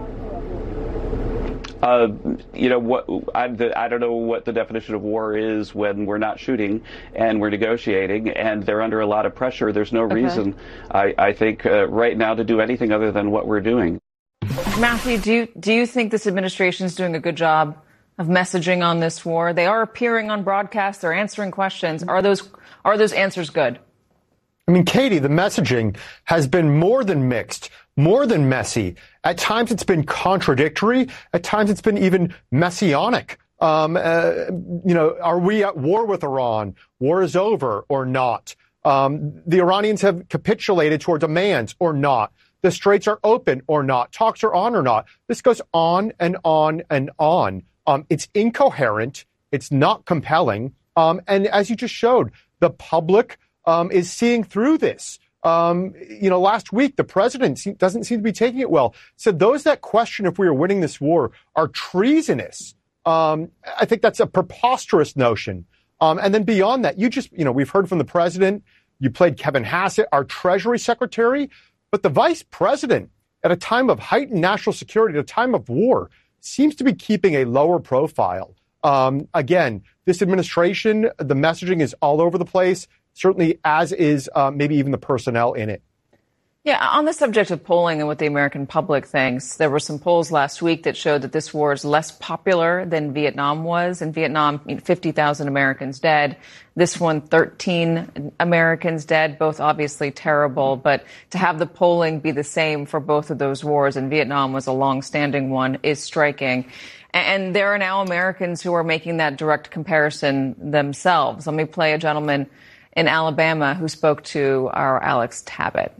Uh, you know, what I, the, I don't know what the definition of war is when we're not shooting and we're negotiating and they're under a lot of pressure. There's no okay. reason, I, I think, uh, right now to do anything other than what we're doing. Matthew, do you, do you think this administration is doing a good job of messaging on this war? They are appearing on broadcast. They're answering questions. Are those are those answers good? I mean, Katie, the messaging has been more than mixed, more than messy. At times it's been contradictory. At times it's been even messianic. Um, uh, you know, are we at war with Iran? War is over or not? Um, the Iranians have capitulated toward demands or not? The straits are open or not? Talks are on or not? This goes on and on and on. Um, it's incoherent. It's not compelling. Um, and as you just showed, the public um, is seeing through this. Um, you know, last week, the president doesn't seem to be taking it well. So those that question if we are winning this war are treasonous. Um, I think that's a preposterous notion. Um, and then beyond that, you just, you know, we've heard from the president. You played Kevin Hassett, our Treasury Secretary. But the vice president, at a time of heightened national security, at a time of war, seems to be keeping a lower profile. Um, again, this administration, the messaging is all over the place, certainly as is uh, maybe even the personnel in it. Yeah, on the subject of polling and what the American public thinks, there were some polls last week that showed that this war is less popular than Vietnam was. In Vietnam, fifty thousand Americans dead. This one, thirteen Americans dead, both obviously terrible. But to have the polling be the same for both of those wars, and Vietnam was a long-standing one, is striking. And there are now Americans who are making that direct comparison themselves. Let me play a gentleman in Alabama who spoke to our Alex Tabbitt.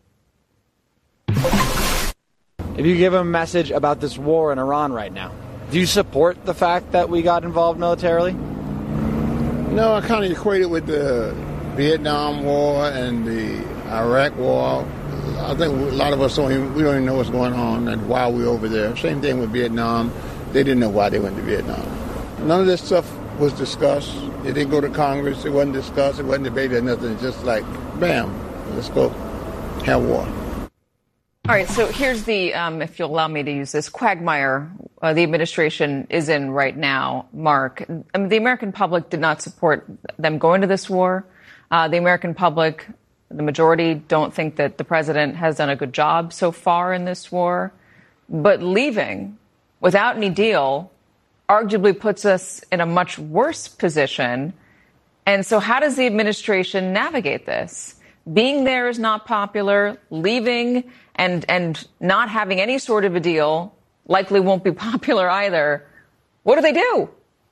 If you give a message about this war in Iran right now, do you support the fact that we got involved militarily? No, I kind of equate it with the Vietnam War and the Iraq War. I think a lot of us don't even, we don't even know what's going on and why we're over there. Same thing with Vietnam. They didn't know why they went to Vietnam. None of this stuff was discussed. It didn't go to Congress. It wasn't discussed. It wasn't debated or nothing. It's just like, bam, let's go have war. All right, so here's the, um, if you'll allow me to use this, quagmire uh, the administration is in right now, Mark. I mean, the American public did not support them going to this war. Uh, the American public, the majority, don't think that the president has done a good job so far in this war. But leaving without any deal arguably puts us in a much worse position. And so how does the administration navigate this? Being there is not popular. Leaving and and not having any sort of a deal likely won't be popular either. What do they do?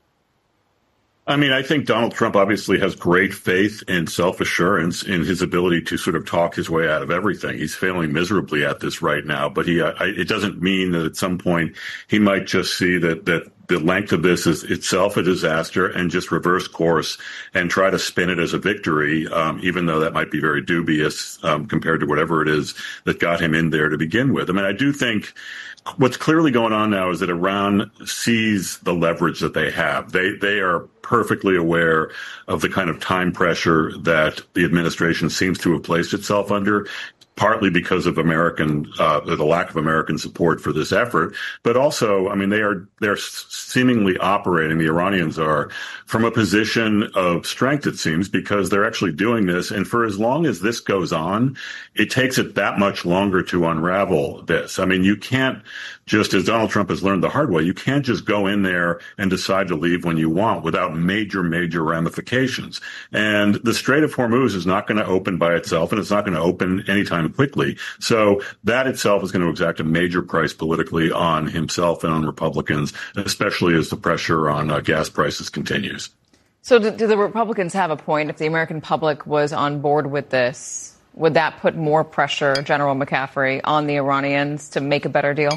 I mean, I think Donald Trump obviously has great faith and self-assurance in his ability to sort of talk his way out of everything. He's failing miserably at this right now, but he I, it doesn't mean that at some point he might just see that that the length of this is itself a disaster and just reverse course and try to spin it as a victory, um, even though that might be very dubious um, compared to whatever it is that got him in there to begin with. I mean, I do think what's clearly going on now is that Iran sees the leverage that they have. They they are perfectly aware of the kind of time pressure that the administration seems to have placed itself under, partly because of American, uh, the lack of American support for this effort, but also, I mean, they are, they're seemingly operating, the Iranians are, from a position of strength, it seems, because they're actually doing this. And for as long as this goes on, it takes it that much longer to unravel this. I mean, you can't just, as Donald Trump has learned the hard way, you can't just go in there and decide to leave when you want without major, major ramifications. And the Strait of Hormuz is not going to open by itself, and it's not going to open anytime quickly. So that itself is going to exact a major price politically on himself and on Republicans, especially as the pressure on uh, gas prices continues. So do, do the Republicans have a point? If the American public was on board with this, would that put more pressure, General McCaffrey, on the Iranians to make a better deal?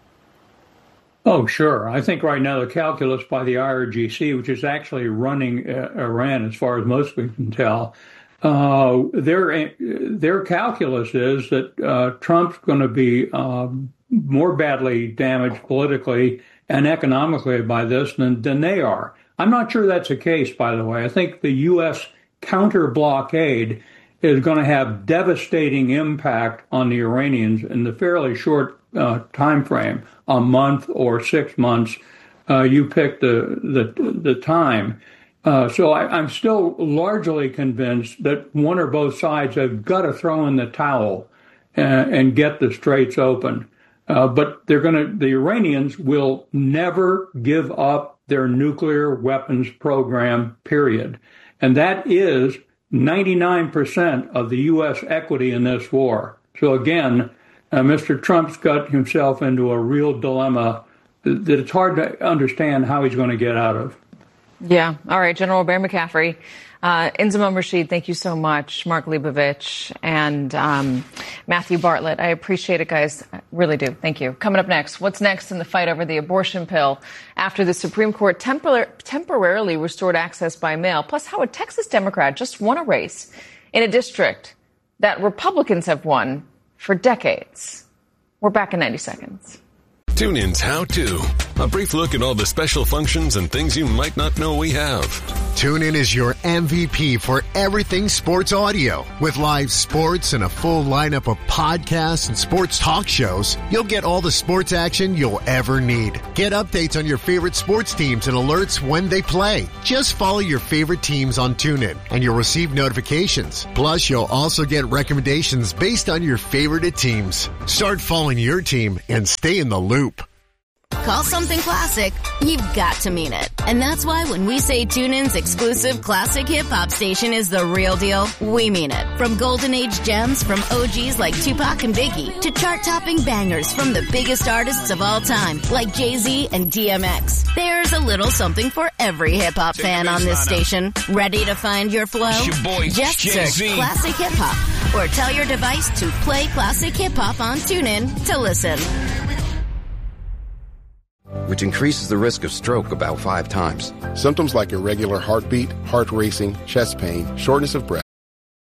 Oh, sure. I think right now the calculus by the I R G C, which is actually running uh, Iran as far as most we can tell, uh, their their calculus is that uh, Trump's going to be um, more badly damaged politically and economically by this than, than they are. I'm not sure that's the case, by the way. I think the U S counter blockade is going to have devastating impact on the Iranians in the fairly short uh, time frame, a month or six months. Uh, you pick the the, the time. Uh, so I, I'm still largely convinced that one or both sides have got to throw in the towel and, and get the straits open. Uh, but they're going to. The Iranians will never give up their nuclear weapons program, period. And that is ninety-nine percent of the U S equity in this war. So again, uh, Mister Trump's got himself into a real dilemma that it's hard to understand how he's going to get out of. Yeah. All right. General Bear McCaffrey, uh, Inzamam Rashid, thank you so much. Mark Leibovich and um, Matthew Bartlett. I appreciate it, guys. I really do. Thank you. Coming up next, what's next in the fight over the abortion pill after the Supreme Court tempor- temporarily restored access by mail? Plus, how a Texas Democrat just won a race in a district that Republicans have won for decades. We're back in ninety seconds. TuneIn's How To. A brief look at all the special functions and things you might not know we have. TuneIn is your M V P for everything sports audio. With live sports and a full lineup of podcasts and sports talk shows, you'll get all the sports action you'll ever need. Get updates on your favorite sports teams and alerts when they play. Just follow your favorite teams on TuneIn and you'll receive notifications. Plus, you'll also get recommendations based on your favorite teams. Start following your team and stay in the loop. Call something classic, you've got to mean it. And that's why when we say TuneIn's exclusive classic hip-hop station is the real deal, we mean it. From golden age gems from O Gs like Tupac and Biggie to chart-topping bangers from the biggest artists of all time like Jay-Z and D M X. There's a little something for every hip-hop fan on this station. Ready to find your flow? It's your boy, Just Jay-Z. search Classic Hip-Hop or tell your device to play Classic Hip-Hop on TuneIn to listen. Which increases the risk of stroke about five times. Symptoms like irregular heartbeat, heart racing, chest pain, shortness of breath.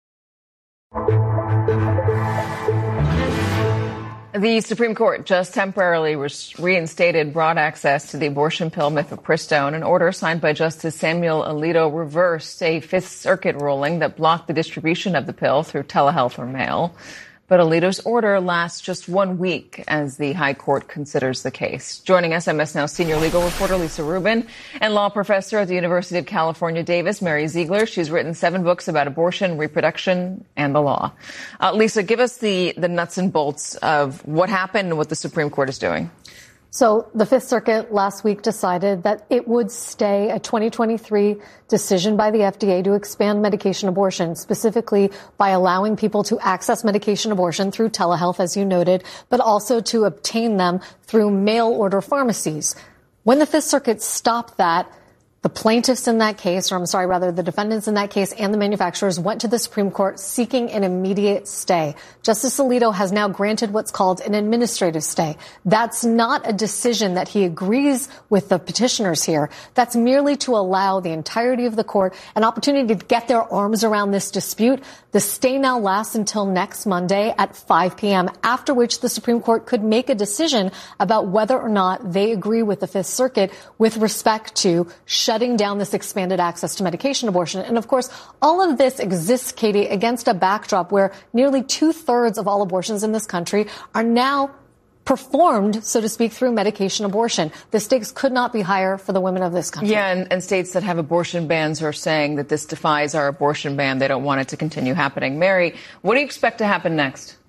The Supreme Court just temporarily reinstated broad access to the abortion pill mifepristone. An order signed by Justice Samuel Alito reversed a Fifth Circuit ruling that blocked the distribution of the pill through telehealth or mail. But Alito's order lasts just one week as the High Court considers the case. Joining us, M S Now senior legal reporter Lisa Rubin and law professor at the University of California, Davis, Mary Ziegler. She's written seven books about abortion, reproduction, and the law. Uh, Lisa, give us the, the nuts and bolts of what happened and what the Supreme Court is doing. So the Fifth Circuit last week decided that it would stay a twenty twenty-three decision by the F D A to expand medication abortion, specifically by allowing people to access medication abortion through telehealth, as you noted, but also to obtain them through mail order pharmacies. When the Fifth Circuit stopped that, the plaintiffs in that case, or I'm sorry, rather the defendants in that case and the manufacturers went to the Supreme Court seeking an immediate stay. Justice Alito has now granted what's called an administrative stay. That's not a decision that he agrees with the petitioners here. That's merely to allow the entirety of the court an opportunity to get their arms around this dispute. The stay now lasts until next Monday at five p.m., after which the Supreme Court could make a decision about whether or not they agree with the Fifth Circuit with respect to shutting down this expanded access to medication abortion. And of course, all of this exists, Katie, against a backdrop where nearly two-thirds of all abortions in this country are now performed, so to speak, through medication abortion. The stakes could not be higher for the women of this country. Yeah, and, and states that have abortion bans are saying that this defies our abortion ban. They don't want it to continue happening. Mary, what do you expect to happen next?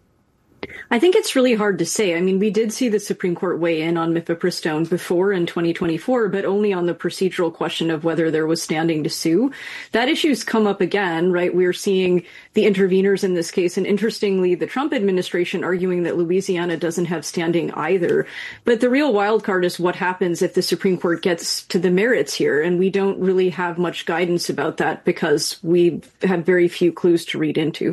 I think it's really hard to say. I mean, we did see the Supreme Court weigh in on mifepristone before in twenty twenty-four, but only on the procedural question of whether there was standing to sue. That issue's come up again, right? We're seeing the interveners in this case, and interestingly, the Trump administration arguing that Louisiana doesn't have standing either. But the real wild card is what happens if the Supreme Court gets to the merits here, and we don't really have much guidance about that because we have very few clues to read into.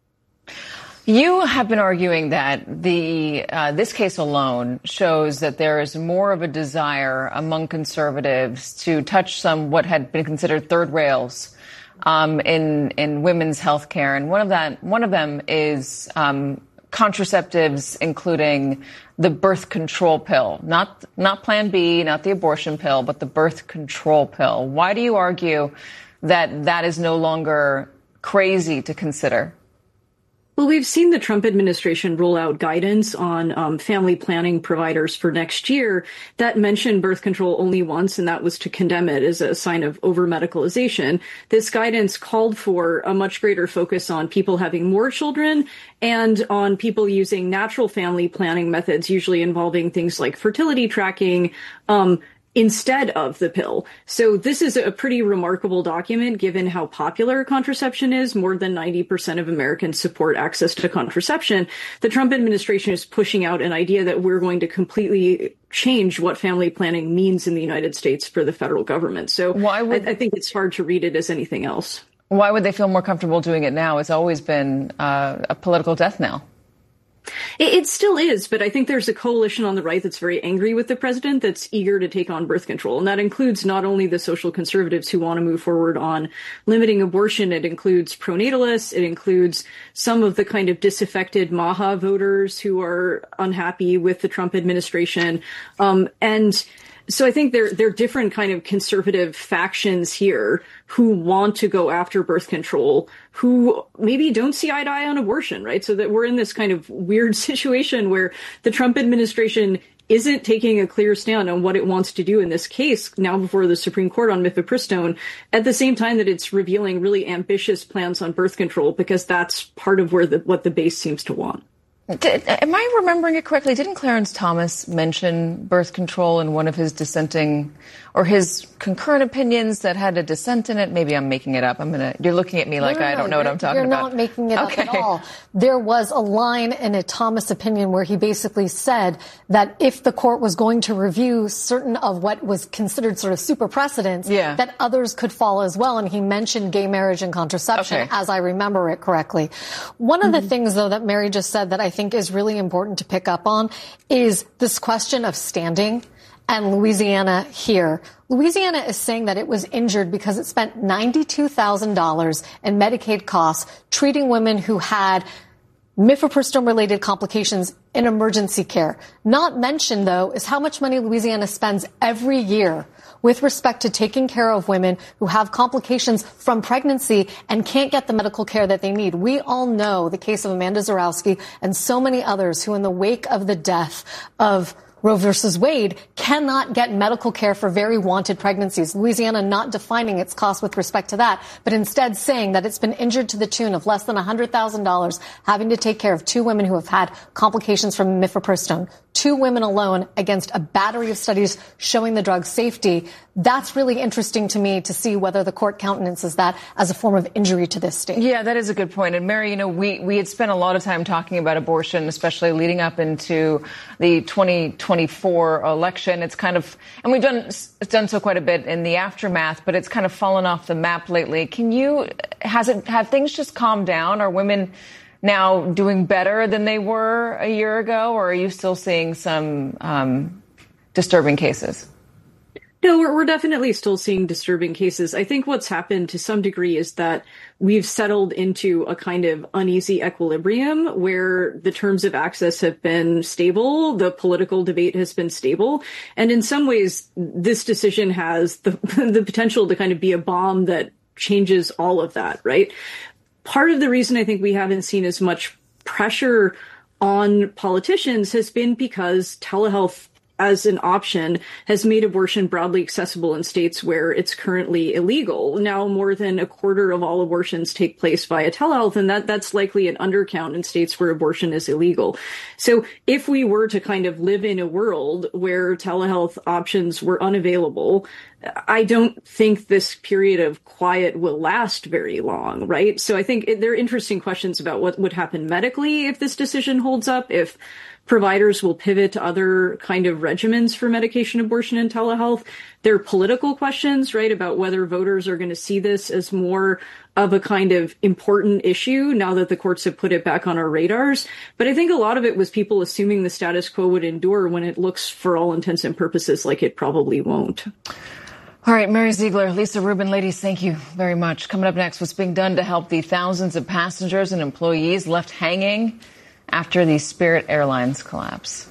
You have been arguing that the uh, this case alone shows that there is more of a desire among conservatives to touch some what had been considered third rails um, in in women's health care, and one of that one of them is um, contraceptives, including the birth control pill, not not Plan B, not the abortion pill, but the birth control pill. Why do you argue that that is no longer crazy to consider? Well, we've seen the Trump administration roll out guidance on um, family planning providers for next year that mentioned birth control only once, and that was to condemn it as a sign of over-medicalization. This guidance called for a much greater focus on people having more children and on people using natural family planning methods, usually involving things like fertility tracking, um, instead of the pill. So this is a pretty remarkable document given how popular contraception is. More than ninety percent of Americans support access to contraception. The Trump administration is pushing out an idea that we're going to completely change what family planning means in the United States for the federal government. So Why would- I, I think it's hard to read it as anything else. Why would they feel more comfortable doing it now? It's always been uh, a political death knell. It, it still is, but I think there's a coalition on the right that's very angry with the president that's eager to take on birth control. And that includes not only the social conservatives who want to move forward on limiting abortion, it includes pronatalists, it includes some of the kind of disaffected MAHA voters who are unhappy with the Trump administration. Um, and So I think there, there are different kind of conservative factions here who want to go after birth control, who maybe don't see eye to eye on abortion, right? So that we're in this kind of weird situation where the Trump administration isn't taking a clear stand on what it wants to do in this case now before the Supreme Court on mifepristone, at the same time that it's revealing really ambitious plans on birth control, because that's part of where the, what the base seems to want. Did, am I remembering it correctly? Didn't Clarence Thomas mention birth control in one of his dissenting or his concurrent opinions that had a dissent in it? Maybe I'm making it up. I'm gonna. You're looking at me like no, no, I don't know no, what I'm talking you're about. You're not making it okay. up at all. There was a line in a Thomas opinion where he basically said that if the court was going to review certain of what was considered sort of super precedents, yeah. that others could fall as well. And he mentioned gay marriage and contraception, okay. as I remember it correctly. One of mm-hmm. the things, though, that Mary just said that I think is really important important to pick up on is this question of standing and Louisiana here. Louisiana is saying that it was injured because it spent ninety-two thousand dollars in Medicaid costs treating women who had mifepristone-related complications in emergency care. Not mentioned, though, is how much money Louisiana spends every year with respect to taking care of women who have complications from pregnancy and can't get the medical care that they need. We all know the case of Amanda Zarowski and so many others who, in the wake of the death of Roe versus Wade, cannot get medical care for very wanted pregnancies. Louisiana not defining its cost with respect to that, but instead saying that it's been injured to the tune of less than one hundred thousand dollars, having to take care of two women who have had complications from mifepristone. Two women alone against a battery of studies showing the drug's safety. That's really interesting to me to see whether the court countenances that as a form of injury to this state. Yeah, that is a good point. And Mary, you know, we, we had spent a lot of time talking about abortion, especially leading up into the twenty twenty-four election. It's kind of, and we've done, done so quite a bit in the aftermath, but it's kind of fallen off the map lately. Can you, has it, have things just calmed down? Are women now doing better than they were a year ago, or are you still seeing some um, disturbing cases? No, we're, we're definitely still seeing disturbing cases. I think what's happened to some degree is that we've settled into a kind of uneasy equilibrium where the terms of access have been stable, the political debate has been stable, and in some ways, this decision has the, the potential to kind of be a bomb that changes all of that, right? Part of the reason I think we haven't seen as much pressure on politicians has been because telehealth as an option has made abortion broadly accessible in states where it's currently illegal. Now more than a quarter of all abortions take place via telehealth, and that, that's likely an undercount in states where abortion is illegal. So if we were to kind of live in a world where telehealth options were unavailable, I don't think this period of quiet will last very long, right? So I think it, there are interesting questions about what would happen medically if this decision holds up, if providers will pivot to other kind of regimens for medication abortion and telehealth. There are political questions, right, about whether voters are going to see this as more of a kind of important issue now that the courts have put it back on our radars. But I think a lot of it was people assuming the status quo would endure when it looks, for all intents and purposes, like it probably won't. All right, Mary Ziegler, Lisa Rubin, ladies, thank you very much. Coming up next, what's being done to help the thousands of passengers and employees left hanging after the Spirit Airlines collapse.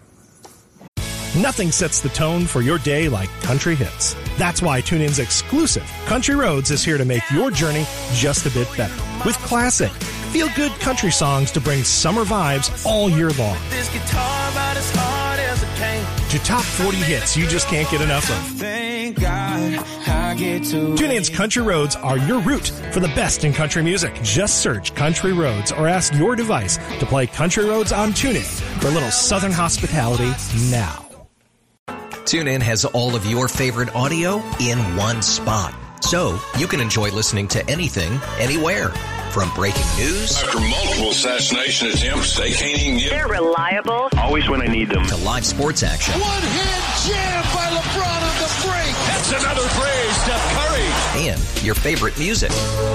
Nothing sets the tone for your day like country hits. That's why TuneIn's exclusive Country Roads is here to make your journey just a bit better. With classic, feel-good country songs to bring summer vibes all year long. This guitar about as hard as it can. To top forty hits you just can't get enough of. Thank God I get to TuneIn's Country Roads are your route for the best in country music. Just search Country Roads or ask your device to play Country Roads on TuneIn for a little southern hospitality now. TuneIn has all of your favorite audio in one spot, so you can enjoy listening to anything, anywhere. From breaking news after multiple assassination attempts, they can't even get. They're reliable. Always when I need them. To live sports action. One-hand jam by LeBron on the break. That's another three, Steph Curry. And your favorite music.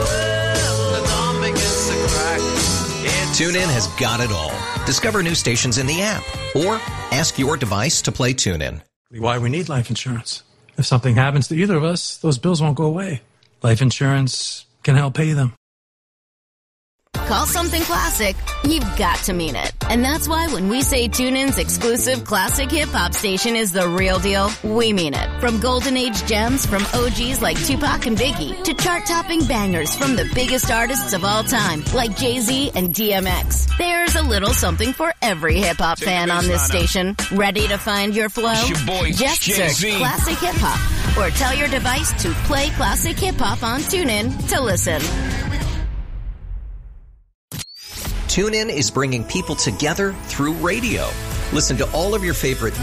TuneIn has got it all. Discover new stations in the app or ask your device to play TuneIn. Why we need life insurance. If something happens to either of us, those bills won't go away. Life insurance can help pay them. Call something classic, you've got to mean it. And that's why when we say TuneIn's exclusive classic hip-hop station is the real deal, we mean it. From golden age gems from O Gs like Tupac and Biggie to chart-topping bangers from the biggest artists of all time like Jay-Z and D M X. There's a little something for every hip-hop fan on this station. Ready to find your flow? Your boy, Just Jay-Z. search Classic Hip-Hop or tell your device to play Classic Hip-Hop on TuneIn to listen. TuneIn is bringing people together through radio. Listen to all of your favorite